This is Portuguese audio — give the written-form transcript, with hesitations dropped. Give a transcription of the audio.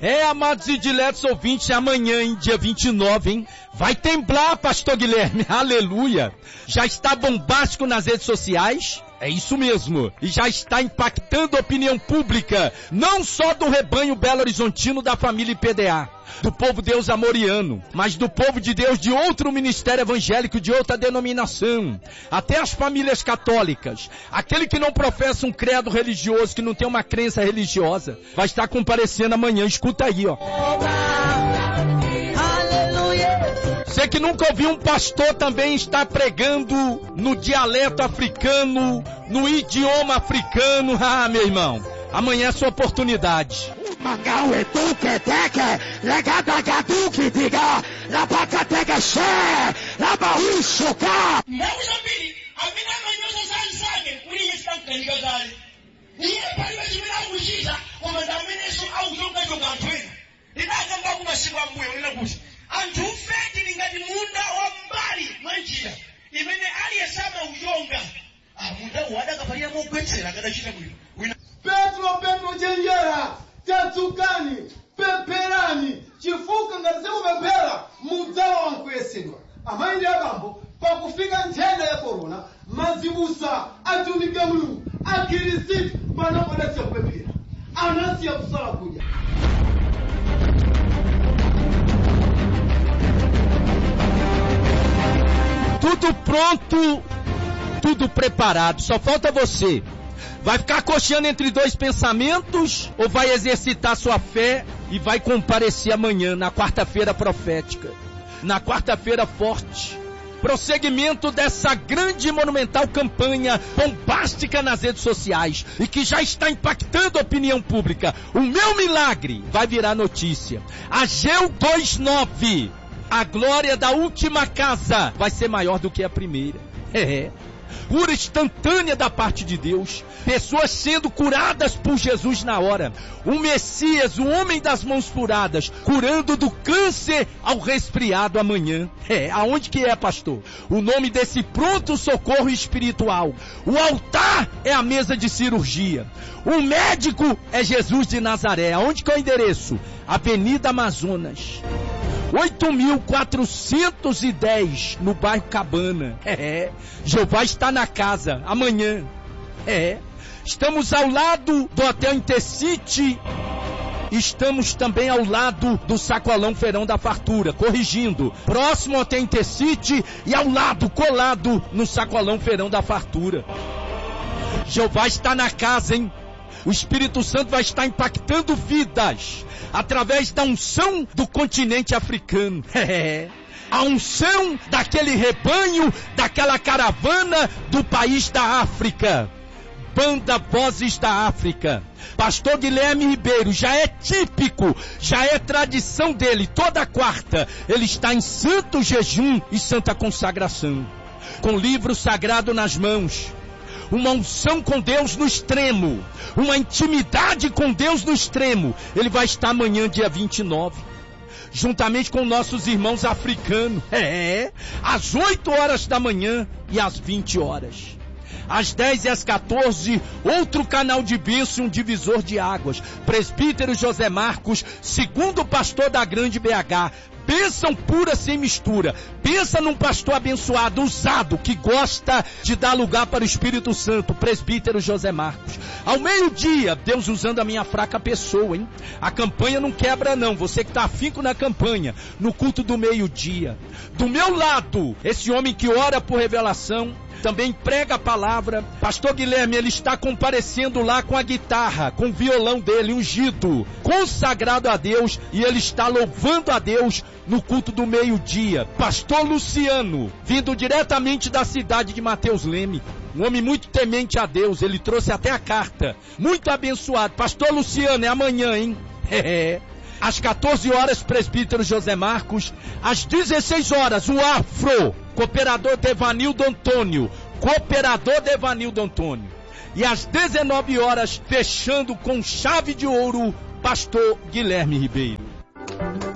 Amados e diletos ouvintes, amanhã, hein, dia 29, hein? Vai temblar, pastor Guilherme, aleluia. Já está bombástico nas redes sociais? É isso mesmo. E já está impactando a opinião pública, não só do rebanho Belo Horizontino da família IPDA, do povo Deus amoriano, mas do povo de Deus de outro ministério evangélico, de outra denominação. Até as famílias católicas. Aquele que não professa um credo religioso, que não tem uma crença religiosa, vai estar comparecendo amanhã. Escuta aí, ó. Você que nunca ouviu um pastor também está pregando no dialeto africano, no idioma africano. Ah, meu irmão, amanhã é sua oportunidade. Petro jenjera tatukani peperani chifuka ngazemu bebera mudzawa wankwesedwa amaindi abambo pakufika nthenda ya corona mazibusa atumike mulungu akirisiti panapodasia kupepera anasiya kusala kuja. Tudo pronto, tudo preparado, só falta você. Vai ficar cocheando entre dois pensamentos ou vai exercitar sua fé e vai comparecer amanhã, na quarta-feira profética, na quarta-feira forte, prosseguimento dessa grande e monumental campanha bombástica nas redes sociais e que já está impactando a opinião pública. O meu milagre vai virar notícia. Ageu 2:9. A glória da última casa vai ser maior do que a primeira. Cura instantânea da parte de Deus. Pessoas sendo curadas por Jesus na hora. O Messias, o homem das mãos furadas, curando do câncer ao resfriado amanhã. Aonde que é, pastor? O nome desse pronto socorro espiritual. O altar é a mesa de cirurgia. O médico é Jesus de Nazaré. Aonde que é o endereço? Avenida Amazonas 8.410, no bairro Cabana. Jeová está na casa, amanhã. Estamos ao lado do Hotel Intercity. Estamos também ao lado do Sacolão Feirão da Fartura, corrigindo. Próximo ao Hotel Intercity e ao lado, colado no Sacolão Feirão da Fartura. Jeová está na casa, hein? O Espírito Santo vai estar impactando vidas através da unção do continente africano. A unção daquele rebanho, daquela caravana do país da África. Banda Vozes da África. Pastor Guilherme Ribeiro, já é típico, já é tradição dele, toda quarta ele está em santo jejum e santa consagração, com livro sagrado nas mãos. Uma unção com Deus no extremo, uma intimidade com Deus no extremo. Ele vai estar amanhã, dia 29, juntamente com nossos irmãos africanos, às 8 horas da manhã e às 20 horas. Às 10 e às 14, outro canal de bênção, um divisor de águas. Presbítero José Marcos, segundo pastor da Grande BH. Bênção pura sem mistura. Pensa num pastor abençoado, usado, que gosta de dar lugar para o Espírito Santo. Presbítero José Marcos. Ao meio-dia, Deus usando a minha fraca pessoa, hein? A campanha não quebra não. Você que está afinco na campanha, no culto do meio-dia. Do meu lado, esse homem que ora por revelação, também prega a palavra. Pastor Guilherme, ele está comparecendo lá com a guitarra, com o violão dele, ungido, consagrado a Deus, e ele está louvando a Deus no culto do meio-dia. Pastor Luciano, vindo diretamente da cidade de Mateus Leme, um homem muito temente a Deus, ele trouxe até a carta, muito abençoado. Pastor Luciano, é amanhã, hein? Às 14 horas, presbítero José Marcos. Às 16 horas, o Afro, cooperador Devanildo Antônio. E às 19 horas, fechando com chave de ouro, pastor Guilherme Ribeiro.